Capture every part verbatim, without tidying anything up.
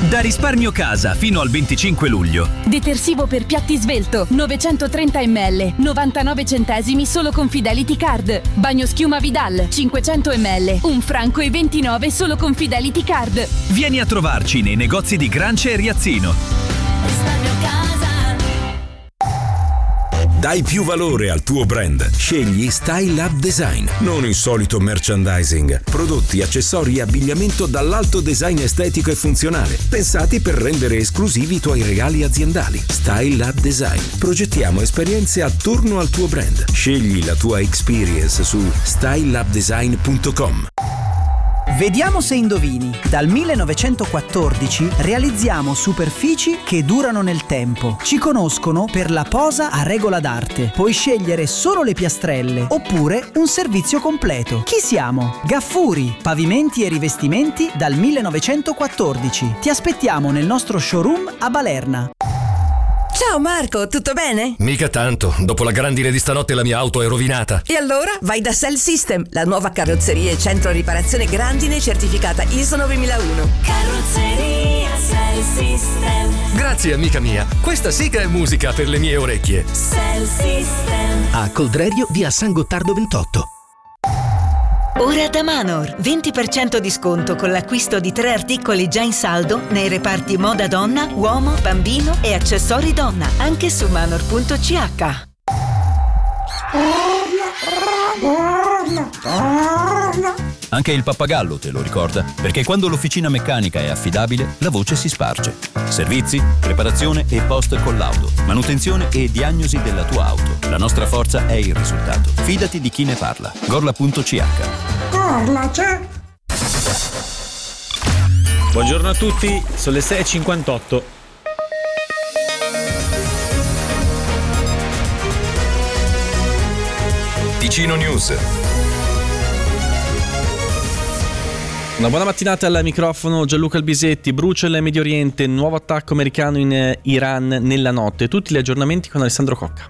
Da Risparmio Casa fino al venticinque luglio. Detersivo per piatti Svelto novecentotrenta millilitri, novantanove centesimi solo con Fidelity Card. Bagnoschiuma Vidal cinquecento millilitri, un franco e ventinove solo con Fidelity Card. Vieni a trovarci nei negozi di Grancia e Riazzino. Risparmio Casa. Dai più valore al tuo brand. Scegli Style Up Design. Non il solito merchandising. Prodotti, accessori e abbigliamento dall'alto design estetico e funzionale, pensati per rendere esclusivi i tuoi regali aziendali. Style Up Design. Progettiamo esperienze attorno al tuo brand. Scegli la tua experience su style up design punto com. Vediamo se indovini. Dal millenovecentoquattordici realizziamo superfici che durano nel tempo. Ci conoscono per la posa a regola d'arte. Puoi scegliere solo le piastrelle oppure un servizio completo. Chi siamo? Gaffuri, pavimenti e rivestimenti dal millenovecentoquattordici. Ti aspettiamo nel nostro showroom a Balerna. Ciao Marco, tutto bene? Mica tanto, dopo la grandine di stanotte la mia auto è rovinata. E allora vai da Cell System, la nuova carrozzeria e centro riparazione grandine certificata I S O novemilauno. Carrozzeria Cell System. Grazie amica mia, questa sì che è musica per le mie orecchie. Cell System. A Coldrerio via San Gottardo ventotto. Ora da Manor, venti per cento di sconto con l'acquisto di tre articoli già in saldo nei reparti moda donna, uomo, bambino e accessori donna, anche su manor punto c h. Anche il pappagallo te lo ricorda, perché quando l'officina meccanica è affidabile, la voce si sparge. Servizi, preparazione e post collaudo, manutenzione e diagnosi della tua auto. La nostra forza è il risultato. Fidati di chi ne parla. gorla punto c h. Gorla c'è. Buongiorno a tutti, sono le sei e cinquantotto. Ticino News. Una buona mattinata al microfono Gianluca Albisetti. Brucia il Medio Oriente, nuovo attacco americano in Iran nella notte. Tutti gli aggiornamenti con Alessandro Cocca.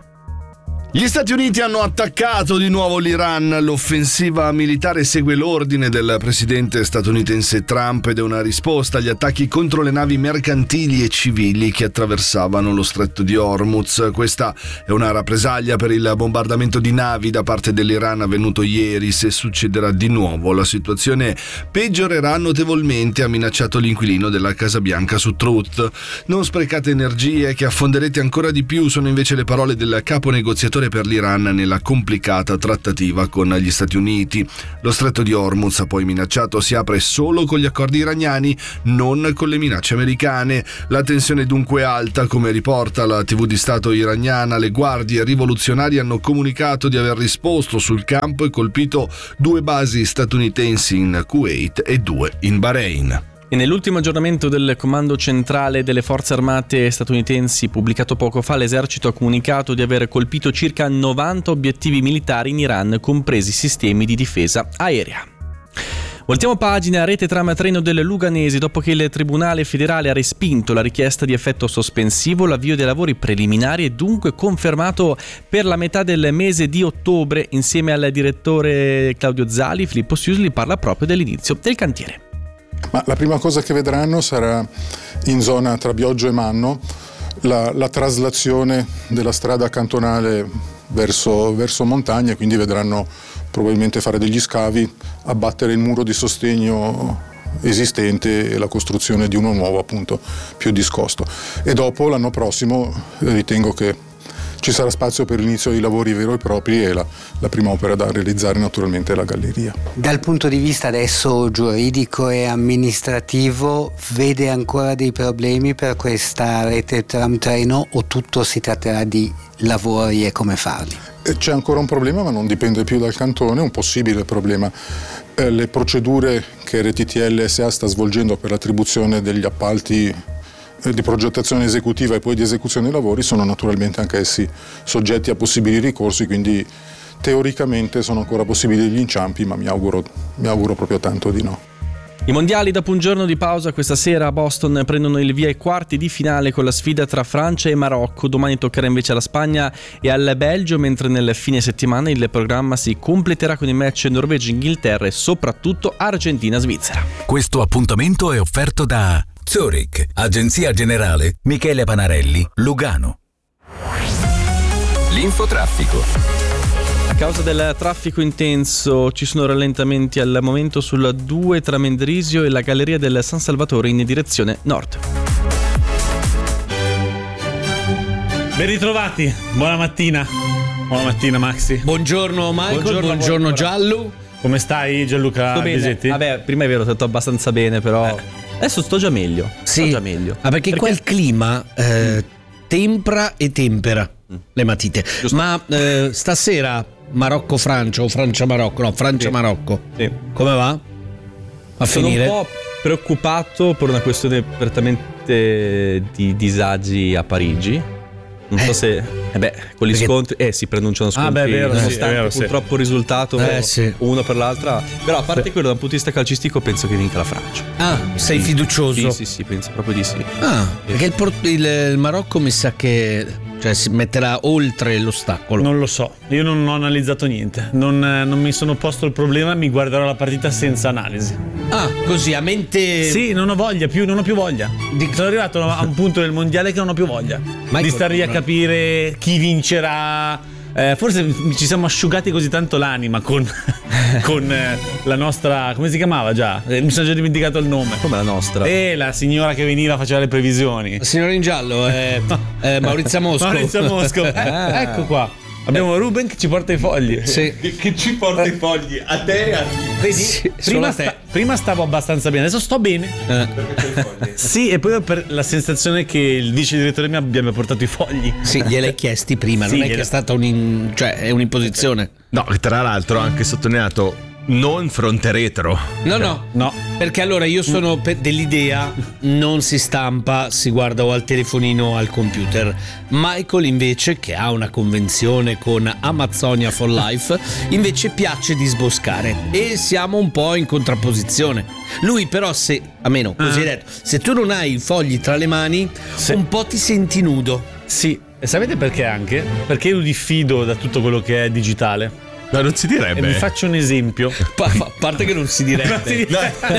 Gli Stati Uniti hanno attaccato di nuovo l'Iran. L'offensiva militare segue l'ordine del presidente statunitense Trump ed è una risposta agli attacchi contro le navi mercantili e civili che attraversavano lo stretto di Hormuz. Questa è una rappresaglia per il bombardamento di navi da parte dell'Iran avvenuto ieri. Se succederà di nuovo, la situazione peggiorerà notevolmente, ha minacciato l'inquilino della Casa Bianca su Truth. Non sprecate energie che affonderete ancora di più, sono invece le parole del capo negoziatore per l'Iran nella complicata trattativa con gli Stati Uniti. Lo stretto di Hormuz, ha poi minacciato, si apre solo con gli accordi iraniani, non con le minacce americane. La tensione è dunque alta, come riporta la tivù di Stato iraniana. Le guardie rivoluzionarie hanno comunicato di aver risposto sul campo e colpito due basi statunitensi in Kuwait e due in Bahrain. E nell'ultimo aggiornamento del Comando Centrale delle Forze Armate statunitensi pubblicato poco fa, l'esercito ha comunicato di aver colpito circa novanta obiettivi militari in Iran, compresi sistemi di difesa aerea. Voltiamo pagina. Rete tram treno del Luganesi. Dopo che il Tribunale federale ha respinto la richiesta di effetto sospensivo, l'avvio dei lavori preliminari è dunque confermato per la metà del mese di ottobre. Insieme al direttore Claudio Zali, Filippo Siusli parla proprio dell'inizio del cantiere. Ma la prima cosa che vedranno sarà in zona tra Bioggio e Manno la, la traslazione della strada cantonale verso, verso montagna, quindi vedranno probabilmente fare degli scavi, abbattere il muro di sostegno esistente e la costruzione di uno nuovo, appunto più discosto. E dopo l'anno prossimo ritengo che ci sarà spazio per l'inizio dei lavori veri e propri e la, la prima opera da realizzare naturalmente è la galleria. Dal punto di vista adesso giuridico e amministrativo, vede ancora dei problemi per questa rete tram treno o tutto si tratterà di lavori e come farli? C'è ancora un problema, ma non dipende più dal cantone, un possibile problema. Eh, le procedure che R T T L S A sta svolgendo per l'attribuzione degli appalti di progettazione esecutiva e poi di esecuzione dei lavori sono naturalmente anche essi soggetti a possibili ricorsi, quindi teoricamente sono ancora possibili degli inciampi, ma mi auguro, mi auguro proprio tanto di no. I mondiali dopo un giorno di pausa questa sera a Boston prendono il via ai quarti di finale con la sfida tra Francia e Marocco. Domani toccherà invece alla Spagna e al Belgio, mentre nel fine settimana il programma si completerà con i match Norvegia-Inghilterra e soprattutto Argentina-Svizzera. Questo appuntamento è offerto da Zurich, Agenzia Generale Michele Panarelli, Lugano. L'infotraffico. A causa del traffico intenso ci sono rallentamenti al momento sulla due tra Mendrisio e la galleria del San Salvatore in direzione nord. Ben ritrovati, buona mattina. Buona mattina Maxi. Buongiorno Michael, buongiorno, buongiorno Giallo. Come stai Gianluca Sto bene. Bisetti? Vabbè, prima è vero, ho detto abbastanza bene, però eh. adesso sto già meglio. Sì, sto già meglio. Ah, perché, perché qua il clima eh, tempra e tempera mm. le matite. Giusto. Ma eh, stasera Marocco-Francia o Francia-Marocco? No, Francia-Marocco. Sì. Come va? A Sono finire? un po' preoccupato per una questione prettamente di disagi a Parigi. Non so eh. se eh beh, con gli Perché... scontri eh si preannunciano scontri ah, beh, vero, costanti, sì, è vero, purtroppo il risultato eh, sì. uno per l'altra. Però a parte sì. quello, da un punto di vista calcistico penso che vinca la Francia. Ah, sei sì. fiducioso? Sì, sì, sì, penso proprio di sì. Ah, perché il, Port- il, il Marocco mi sa che cioè si metterà oltre l'ostacolo. Non lo so, io non ho analizzato niente, non, non mi sono posto il problema, mi guarderò la partita senza analisi. Ah, così a mente. Sì, non ho voglia più, non ho più voglia. Di... Sono arrivato a un punto del mondiale che non ho più voglia Michael, di stare lì a capire chi vincerà. Eh, forse ci siamo asciugati così tanto l'anima con, con eh, la nostra. Come si chiamava già? Eh, mi sono già dimenticato il nome. Come la nostra? E la signora che veniva faceva le previsioni. Signora in giallo, eh, eh, Maurizia Mosco. Maurizia Mosco. Eh, ecco qua. Abbiamo Ruben che ci porta i fogli. Sì. Che, che ci porta i fogli a te e a Vedi? Sì, prima, sta, prima stavo abbastanza bene, adesso sto bene. Eh. Sì, e poi per la sensazione che il vice direttore mi abbia portato i fogli. Sì, gliel'hai chiesti prima, sì, non è che è stata un, cioè, è un'imposizione. No, tra l'altro ho anche sottolineato non fronte retro. No, no, no. Perché allora io sono per dell'idea non si stampa, si guarda o al telefonino o al computer. Michael invece, che ha una convenzione con Amazonia for Life, invece piace disboscare e siamo un po' in contrapposizione. Lui però, se, a meno così hai detto, se tu non hai i fogli tra le mani, sì. un po' ti senti nudo. Sì, e sapete perché anche? Perché io diffido da tutto quello che è digitale. Ma non si direbbe. E vi faccio un esempio. Pa- a parte che non si direbbe. Non si direbbe.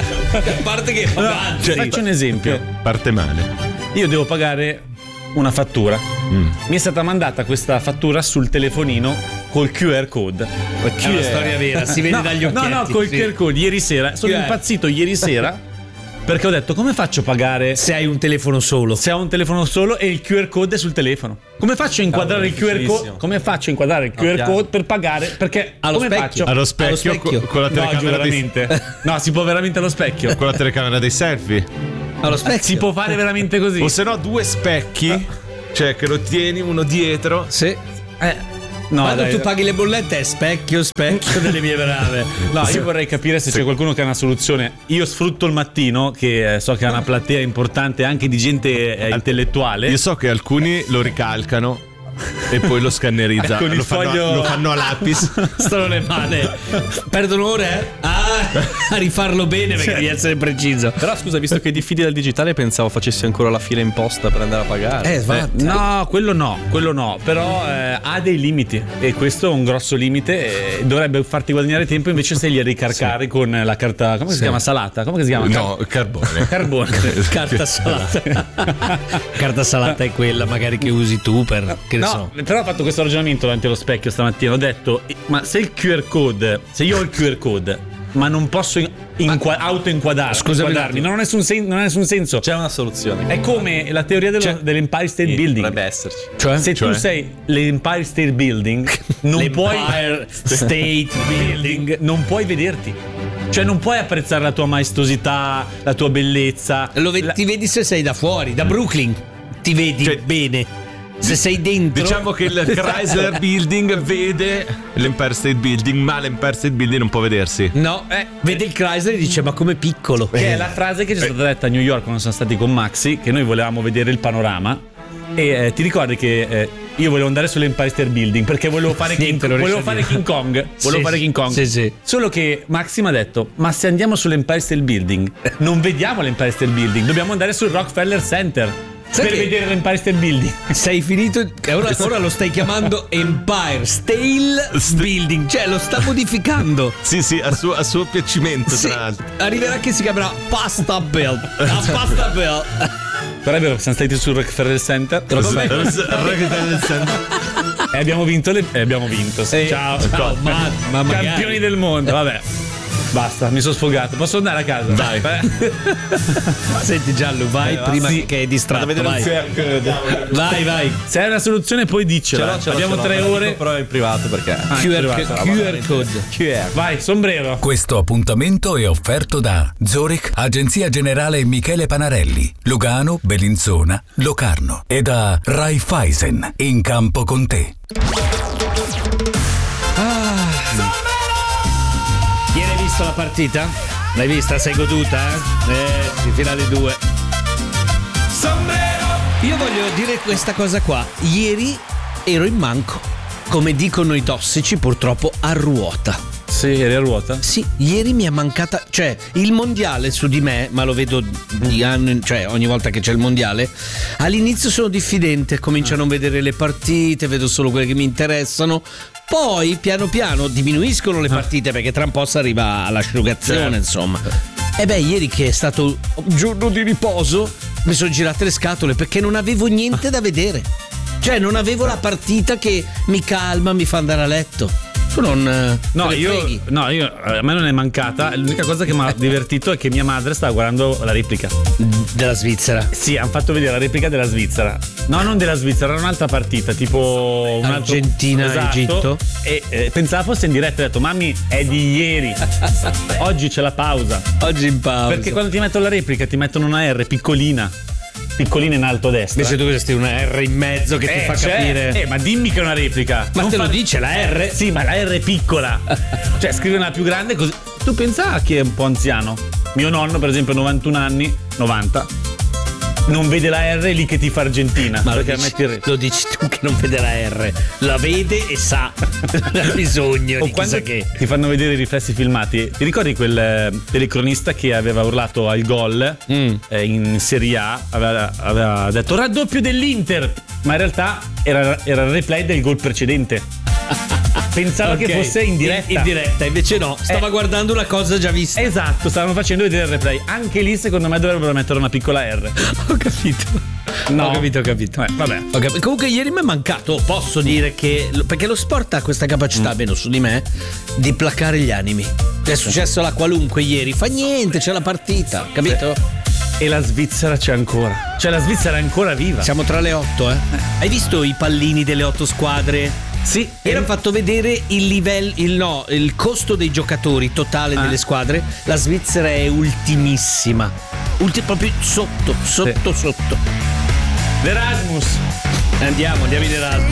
A parte che no, cioè, faccio un esempio. Parte male. Io devo pagare una fattura. Mm. Mi è stata mandata questa fattura sul telefonino col Q R code. È una storia vera, si vede no, dagli occhietti. No, no, col sì. Q R code ieri sera. Sono Q R. impazzito ieri sera. Perché ho detto, come faccio a pagare se hai un telefono solo? Se ho un telefono solo e il Q R code è sul telefono. Come faccio a inquadrare ah, il Q R code? Come faccio a inquadrare il Q R code per pagare? Perché allo come specchio. faccio? Allo specchio, allo specchio. Con, con la telecamera. No, veramente. Dei... No, si può veramente allo specchio. Con la telecamera dei selfie. Allo specchio. Si può fare veramente così. O se no due specchi, ah. cioè che lo tieni uno dietro. Sì. Eh No, quando dai, tu paghi le bollette è specchio, specchio delle mie brave. No, io vorrei capire se sì. c'è qualcuno che ha una soluzione. Io sfrutto il mattino, che so che ha una platea importante anche di gente eh, intellettuale. Io so che alcuni lo ricalcano e poi lo scannerizzano. Con lo, il fanno, foglio... lo fanno a lapis. Sto le male. Perdono ore? Eh? Ah, a rifarlo bene perché devi essere preciso. Però scusa, visto che diffidi dal digitale, pensavo facessi ancora la fila in posta per andare a pagare. Eh, eh no, quello no, quello no. Però eh, ha dei limiti. E questo è un grosso limite. E dovrebbe farti guadagnare tempo invece se li ricaricare sì. con la carta. Come sì. si chiama? Salata? Come si chiama? No, carbone. Carbone. Carta salata. Carta salata è quella magari che usi tu per. Che no, so. Però ho fatto questo ragionamento davanti allo specchio stamattina. Ho detto, ma se il Q R code, se io ho il Q R code, ma non posso inqua- auto-inquadrarmi, inquadrarmi, non ha nessun, sen- non ha nessun senso. C'è una soluzione. È come la teoria dello, dell'Empire State sì, Building. Dovrebbe esserci. Cioè? Se cioè? tu sei l'Empire State Building, non puoi State Building, non puoi vederti. Cioè non puoi apprezzare la tua maestosità, la tua bellezza. Lo ve- la- ti vedi se sei da fuori, da Brooklyn. Ti vedi cioè, bene. Se sei dentro, diciamo che il Chrysler Building vede l'Empire State Building, ma l'Empire State Building non può vedersi. No, eh, vede il Chrysler e dice ma com'è piccolo. Che è la frase che ci è stata detta a New York quando siamo stati con Maxi, che noi volevamo vedere il panorama. E eh, ti ricordi che eh, io volevo andare sull'Empire State Building perché volevo fare King, volevo fare King Kong. Volevo sì, fare King Kong. Sì, sì. Solo che Maxi mi ha detto: ma se andiamo sull'Empire State Building, non vediamo l'Empire State Building, dobbiamo andare sul Rockefeller Center. Sai per che- vedere l'Empire State Building. Sei finito. Ora, ora lo stai chiamando Empire State Building. Cioè, lo sta modificando. Sì, sì, a suo, a suo piacimento, Sì, tra l'altro. arriverà che si chiamerà Pasta Belt. La Pasta Belt. Però è vero, siamo stati sul Rockefeller Center. Rockefeller Center. E abbiamo vinto le... e abbiamo vinto. Sì. Ciao, Ciao, ma- ma magari. campioni del mondo. Vabbè. Basta, mi sono sfogato. Posso andare a casa? Dai. Senti Giallo, vai Eh, va. prima Sì. che è distratto. Vado a Vai. vedere un circo. vai, vai. Se hai una soluzione poi diccela. Abbiamo tre ore. Però è in privato perché. Ah, Q R, in privato. Q R code. Q R. Vai, sombrero. Questo appuntamento è offerto da Zurich, Agenzia Generale Michele Panarelli, Lugano, Bellinzona, Locarno e da Raiffeisen, in campo con te. Ieri hai visto la partita? L'hai vista? Sei goduta? Eh, eh sì, fino alle due. Io voglio dire questa cosa qua. Ieri ero in manco. Come dicono i tossici, purtroppo a ruota. Sì, eri a ruota? Sì, ieri mi è mancata. Cioè, il mondiale su di me, ma lo vedo di anno, in- cioè ogni volta che c'è il mondiale. All'inizio sono diffidente, comincio a non vedere le partite, vedo solo quelle che mi interessano. Poi, piano piano, diminuiscono le partite perché tra un po' si arriva all'asciugazione, Certo. insomma. E beh, ieri che è stato un giorno di riposo, mi sono girate le scatole perché non avevo niente da vedere. Cioè, non avevo la partita che mi calma, mi fa andare a letto. Tu non. eh, No, te ne io, freghi? no, io a me non è mancata. L'unica cosa che mi ha divertito è che mia madre stava guardando la replica della Svizzera. Sì, hanno fatto vedere la replica della Svizzera. No, non della Svizzera, era un'altra partita, tipo un altro- Argentina, esatto. Egitto. E eh, pensava fosse in diretta. Ho detto, mammi, è di ieri. Oggi c'è la pausa. Oggi in pausa. Perché quando ti mettono la replica ti mettono una R piccolina. Piccolina in alto a destra. Invece tu dovresti una R in mezzo che ti Eh, fa c'è. capire. Eh, ma dimmi che è una replica. Ma Non te lo far- dice la R? Sì, ma la R è piccola. Cioè, scrive una più grande così. Tu pensa a chi è un po' anziano? Mio nonno, per esempio, novantuno anni, novanta. Non vede la R, è lì che ti fa Argentina. Ma lo perché dici, metti il re- lo dici tu che non vede la R, la vede e sa. Non ha bisogno O di quando chissà che. ti fanno vedere i riflessi filmati. Ti ricordi quel eh, telecronista che aveva urlato al gol Mm. eh, in Serie A? Aveva, aveva detto raddoppio dell'Inter, ma in realtà era, era il replay del gol precedente. Pensava Ok, che fosse in diretta. In diretta, invece no, stava Eh. guardando una cosa già vista. Esatto, stavano facendo vedere il replay. Anche lì, secondo me, dovrebbero mettere una piccola R. Ho capito. No. Ho capito, ho capito. Eh, vabbè. Ho capito. Comunque ieri mi è mancato, posso dire che. Perché lo sport ha questa capacità, almeno su di me, di placare gli animi. È successo la qualunque ieri, fa niente, c'è la partita, capito? E la Svizzera c'è ancora. Cioè, la Svizzera è ancora viva. Siamo tra le otto, eh. Hai visto i pallini delle otto squadre? Sì. E hanno fatto vedere il livello, il no, il costo dei giocatori totale Ah. delle squadre. La Svizzera è ultimissima. Ulti- proprio sotto, sotto, sotto. L'Erasmus. Andiamo, andiamo in Erasmus.